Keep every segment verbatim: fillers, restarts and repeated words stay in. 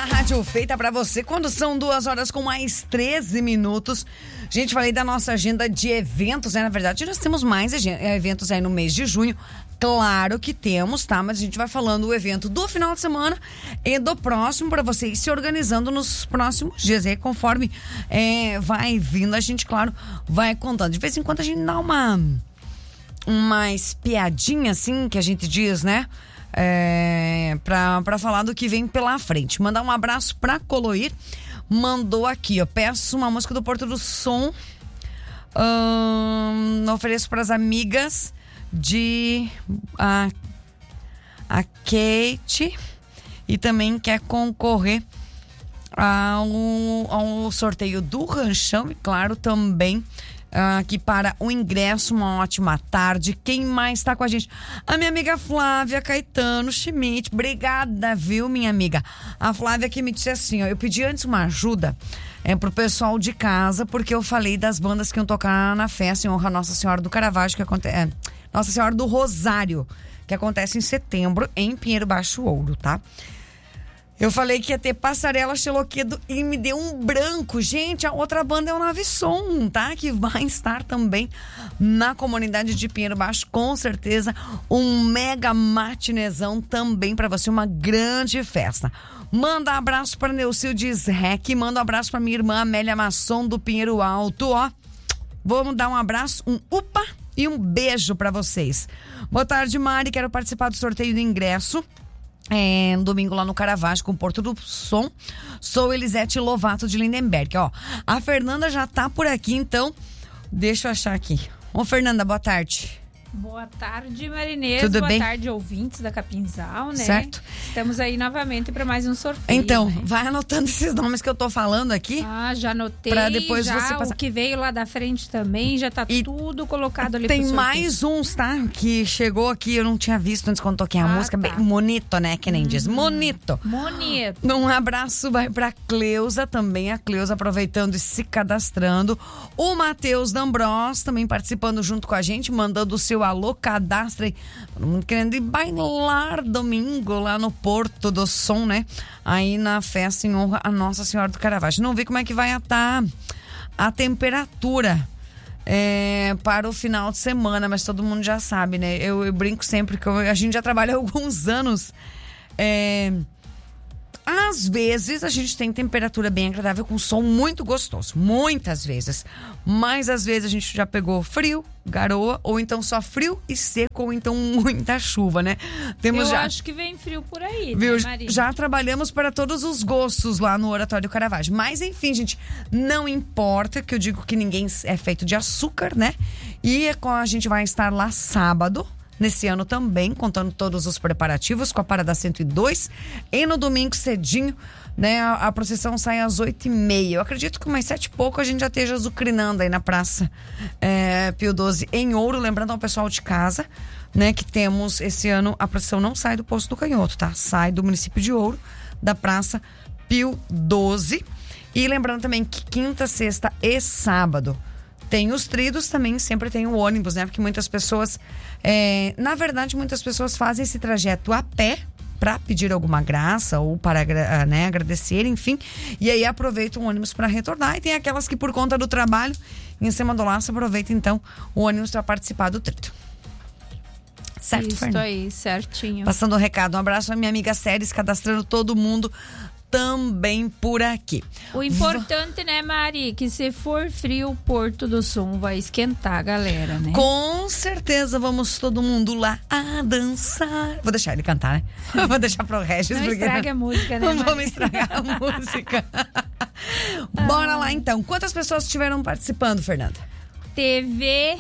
rádio feita pra você quando são duas horas com mais treze minutos. Gente, falei da nossa agenda de eventos, né? Na verdade, nós temos mais eventos aí no mês de junho. Claro que temos, tá? Mas a gente vai falando o evento do final de semana e do próximo pra você ir se organizando nos próximos dias. E aí, conforme é, vai vindo, a gente, claro, vai contando. De vez em quando a gente dá uma, uma espiadinha, assim, que a gente diz, né? É, pra, pra falar do que vem pela frente. Mandar um abraço pra Coloir. Mandou aqui, ó. Peço uma música do Porto do Som. Hum, ofereço pras amigas de a, a Kate. E também quer concorrer ao, ao sorteio do Ranchão. E claro, também aqui para o ingresso. Uma ótima tarde. Quem mais está com a gente? A minha amiga Flávia Caetano Schmidt. Obrigada, viu, minha amiga? A Flávia que me disse assim, ó, eu pedi antes uma ajuda é, pro pessoal de casa, porque eu falei das bandas que iam tocar na festa em honra a Nossa Senhora do Caravaggio, que acontece, é, Nossa Senhora do Rosário, que acontece em setembro em Pinheiro Baixo Ouro, tá? Eu falei que ia ter Passarela Xeloquedo e me deu um branco. Gente, a outra banda é o Navisson, tá? Que vai estar também na comunidade de Pinheiro Baixo, com certeza. Um mega matinezão também pra você, uma grande festa. Manda um abraço pra Neucildes Rec, manda um abraço pra minha irmã Amélia Masson do Pinheiro Alto, ó. Vamos dar um abraço, um upa e um beijo pra vocês. Boa tarde, Mari, quero participar do sorteio do ingresso. É, um domingo lá no Caravaggio com o Porto do Som. Sou Elisete Lovato de Lindenberg, ó. A Fernanda já tá por aqui, então deixa eu achar aqui. Ô, Fernanda, boa tarde. Boa tarde, Marinês. Tudo boa bem? tarde, ouvintes da Capinzal, né? Certo. Estamos aí novamente para mais um sorteio. Então, né? vai anotando esses nomes que eu tô falando aqui. Ah, já anotei. Pra depois já você passar. O que veio lá da frente também, já tá E tudo colocado ali tem pro sorteio. mais uns, tá? Que chegou aqui, eu não tinha visto antes quando toquei a Ah, música. tá. Bem bonito, né? Que nem Uhum. diz. Bonito. Bonito. Um abraço vai pra Cleusa também, a Cleusa aproveitando e se cadastrando. O Matheus D'Ambros também participando junto com a gente, mandando o seu alô, cadastre. Todo mundo querendo ir bailar domingo lá no Porto do Som, né? Aí na festa em honra a Nossa Senhora do Caravaggio. Não vi como é que vai estar a temperatura é, para o final de semana, mas todo mundo já sabe, né? Eu, eu brinco sempre que eu, a gente já trabalha há alguns anos. É, às vezes a gente tem temperatura bem agradável com som muito gostoso, muitas vezes, mas às vezes a gente já pegou frio, garoa, ou então só frio e seco, ou então muita chuva, né? Temos Eu já, acho que vem frio por aí, viu? né, Maria? Já trabalhamos para todos os gostos lá no Oratório Caravaggio, mas enfim, gente, não importa, que eu digo que ninguém é feito de açúcar, né? E a gente vai estar lá sábado, nesse ano também, contando todos os preparativos com a Parada cento e dois. E no domingo cedinho, né, a, a procissão sai às oito e meia. Eu acredito que umas sete e pouco a gente já esteja azucrinando aí na Praça é, Pio doze em Ouro. Lembrando ao pessoal de casa, né, que temos esse ano, a procissão não sai do Poço do Canhoto, tá? Sai do município de Ouro, da Praça Pio doze. E lembrando também que quinta, sexta e sábado tem os tridos, também sempre tem o ônibus, né? Porque muitas pessoas, é, na verdade, muitas pessoas fazem esse trajeto a pé para pedir alguma graça ou para, né, agradecer, enfim. E aí aproveitam o ônibus para retornar. E tem aquelas que por conta do trabalho, em cima do laço, aproveitam então o ônibus para participar do trito. Certo, Isso Fernanda? aí, certinho. Passando o recado, um abraço à minha amiga Séries, cadastrando todo mundo também por aqui. O importante, né, Mari, que se for frio, o Porto do Som vai esquentar a galera, né? Com certeza vamos todo mundo lá a dançar. Vou deixar ele cantar, né? Vou deixar pro Regis. Não porque estraga a música, né, não Mari? vamos estragar a música. Bora lá, então. Quantas pessoas estiveram participando, Fernanda? Teve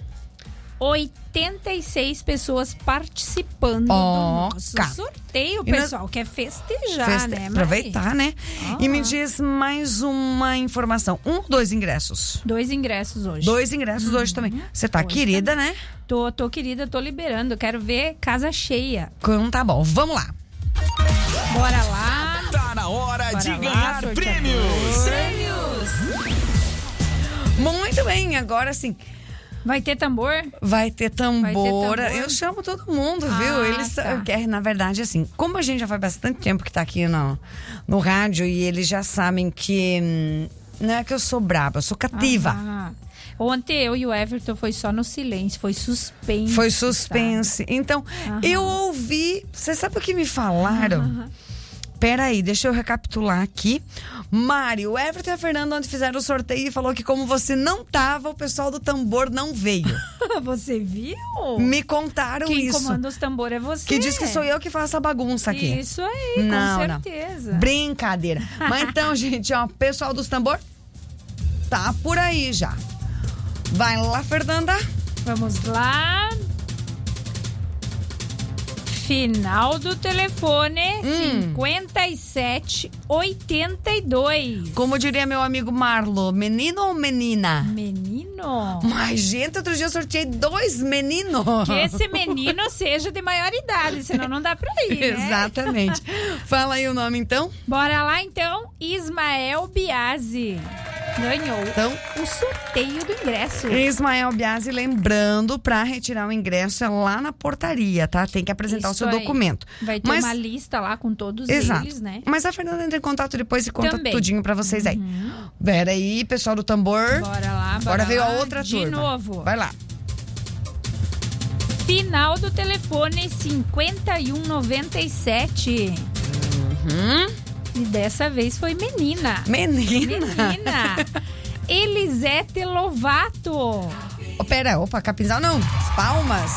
oitenta e seis pessoas participando Ó, do nosso cá. sorteio. O E nós- pessoal quer festejar, Feste- né, Mari? Aproveitar, né? Ah. E me diz mais uma informação. Um ou dois ingressos? Dois ingressos hoje. Dois ingressos hoje também. Você tá Hoje querida, né? Tô, tô querida, tô liberando. Quero ver casa cheia. Então tá bom. Vamos lá. Bora lá. Tá na hora Bora de lá, ganhar sorteador. prêmios. Prêmios. Muito bem, agora sim. Vai ter tambor? Vai ter tambor. Vai ter tambor. Eu chamo todo mundo, Ah, viu? Eles, tá. é, na verdade, assim, como a gente já faz bastante tempo que tá aqui no, no rádio e eles já sabem que hum, não é que eu sou braba, eu sou cativa. Ah, ontem eu e o Everton foi só no silêncio, foi suspense. Foi suspense. Sabe? Então, Aham. eu ouvi. Você sabe o que me falaram? Aham. Peraí, deixa eu recapitular aqui. Mari, o Everton e a Fernanda ontem fizeram o sorteio e falou que como você não tava, o pessoal do tambor não veio. Você viu? Me contaram Quem isso. comanda os tambores é você. Que diz que sou eu que faço a bagunça aqui. Isso aí, Não, com não. certeza. Brincadeira. Mas então, gente, ó, pessoal dos tambor tá por aí já. Vai lá, Fernanda. Vamos lá. Final do telefone Hum. cinquenta e sete oitenta e dois. Como diria meu amigo Marlo, menino ou menina? Menino. Mas, gente, outro dia eu sorteei dois meninos. Que esse menino seja de maior idade, senão não dá pra ir, né? Exatamente. Fala aí o nome, então. Bora lá, então. Ismael Biasi ganhou Então, o sorteio do ingresso. Ismael Biasi, lembrando, pra retirar o ingresso é lá na portaria, tá? Tem que apresentar Isso o seu aí. documento. Vai ter Mas- uma lista lá com todos Exato. eles, né? Mas a Fernanda entra em contato depois e conta Também. tudinho pra vocês aí. Pera aí, pessoal do tambor. Bora lá, bora Agora veio lá. a outra De turma. novo. Vai lá. Final do telefone cinquenta e um noventa e sete. Hum? E dessa vez foi menina. Menina. Menina. Elisete Lovato. Oh, pera, opa, capinzal não. Palmas.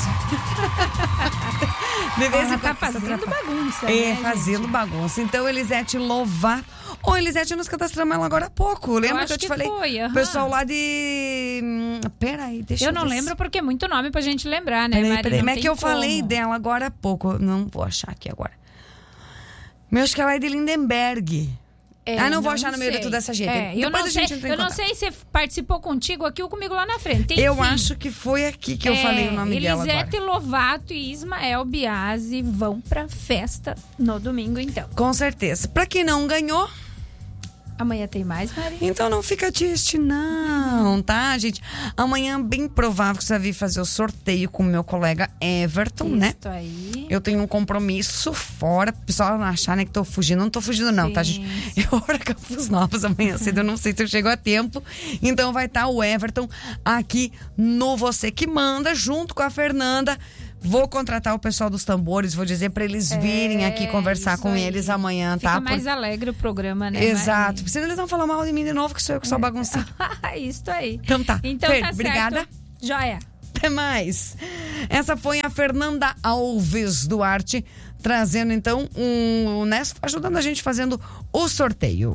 De vez em Ela tá quando você fazendo atrapalha. bagunça, É, né, fazendo gente? bagunça. Então, Elisete Lovato. Ô, Elisete, nós cadastramos ela agora há pouco. Lembra acho que eu te que falei? foi, O aham. pessoal lá de... Hum, Peraí, deixa eu Eu não ver se- lembro porque é muito nome pra gente lembrar, né, Peraí, Mari? peraí. Não Mas é tem que eu como. falei dela agora há pouco. Não vou achar aqui agora. Meu, acho que ela é de Lindenberg. É, ah, não vou achar no meio de sei. toda essa gente. É, eu Depois não a gente sei, entra em eu não contato. sei se participou contigo aqui ou comigo lá na frente. Eu Enfim, acho que foi aqui que eu é, falei o nome dela agora. Elisete Lovato e Ismael Biasi vão pra festa no domingo, então. Com certeza. Pra quem não ganhou, Amanhã tem mais, Mari? então não fica triste não, tá, gente? Amanhã bem provável que você vai vir fazer o sorteio com o meu colega Everton, né? Isso aí. Eu tenho um compromisso fora, pro pessoal não achar, né, que tô fugindo. Não tô fugindo não, tá, Sim. gente? Eu hora Campos Novos amanhã cedo, eu não sei se eu chego a tempo. Então vai estar o Everton aqui no Você Que Manda, junto com a Fernanda. Vou contratar o pessoal dos tambores, vou dizer pra eles virem aqui conversar isso com aí. eles amanhã, Fica tá? mais Por- alegre o programa, né, Exato, Mari? senão eles vão falar mal de mim de novo, que sou eu que sou bagunceiro. Isso aí. Então tá. Então Fer, tá certo. obrigada. Joia. Até mais. Essa foi a Fernanda Alves Duarte, trazendo então um, né, ajudando a gente fazendo o sorteio.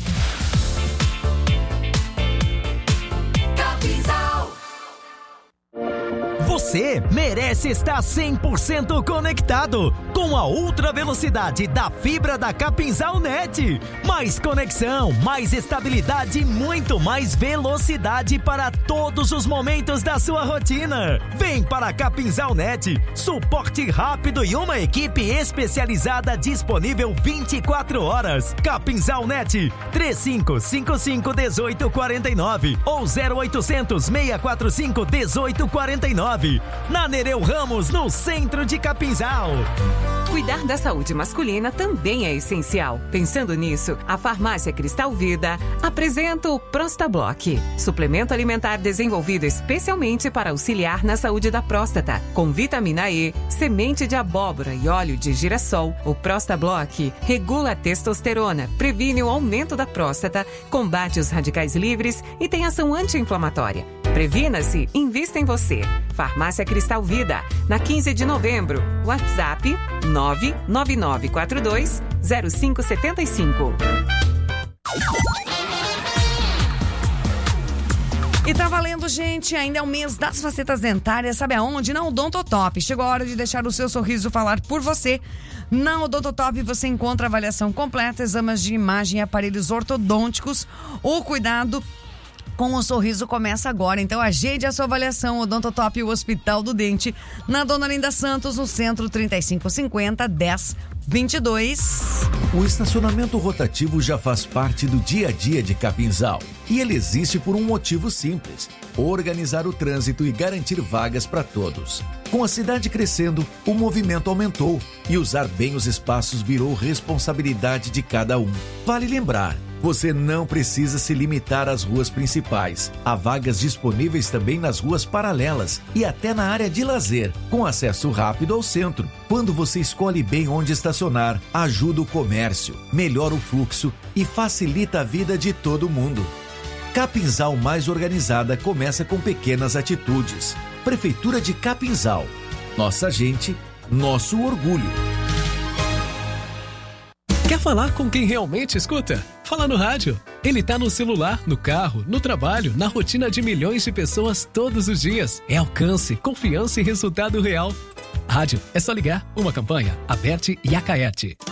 Você merece estar cem por cento conectado com a ultra velocidade da fibra da Capinzal Net. Mais conexão, mais estabilidade e muito mais velocidade para todos os momentos da sua rotina. Vem para a Capinzal Net, suporte rápido e uma equipe especializada disponível vinte e quatro horas. Capinzal Net, três cinco cinco cinco um oito quatro nove ou zero oitocentos, seis quatro cinco, um oito quatro nove. Na Nereu Ramos, no centro de Capinzal. Cuidar da saúde masculina também é essencial. Pensando nisso, a Farmácia Cristal Vida apresenta o Prostablock, suplemento alimentar desenvolvido especialmente para auxiliar na saúde da próstata. Com vitamina E, semente de abóbora e óleo de girassol, o Prostablock regula a testosterona, previne o aumento da próstata, combate os radicais livres e tem ação anti-inflamatória. Previna-se, invista em você. Farmácia Cristal Vida, na quinze de novembro. WhatsApp nove nove nove quatro dois zero cinco sete cinco. E tá valendo, gente, ainda é o mês das facetas dentárias, sabe aonde? Na Odontotop. Chegou a hora de deixar o seu sorriso falar por você. Na Odontotop você encontra avaliação completa, exames de imagem e aparelhos ortodônticos. O cuidado com o sorriso começa agora, então agende a sua avaliação. Odontotop, o Hospital do Dente, na Dona Linda Santos, no centro, trinta e cinco cinquenta, dez vinte e dois. O estacionamento rotativo já faz parte do dia a dia de Capinzal. E ele existe por um motivo simples: organizar o trânsito e garantir vagas para todos. Com a cidade crescendo, o movimento aumentou e usar bem os espaços virou responsabilidade de cada um. Vale lembrar, você não precisa se limitar às ruas principais. Há vagas disponíveis também nas ruas paralelas e até na área de lazer, com acesso rápido ao centro. Quando você escolhe bem onde estacionar, ajuda o comércio, melhora o fluxo e facilita a vida de todo mundo. Capinzal mais organizada começa com pequenas atitudes. Prefeitura de Capinzal. Nossa gente, nosso orgulho. Quer falar com quem realmente escuta? Fala no rádio. Ele tá no celular, no carro, no trabalho, na rotina de milhões de pessoas todos os dias. É alcance, confiança e resultado real. Rádio, é só ligar. Uma campanha, Aberte e Acaerte.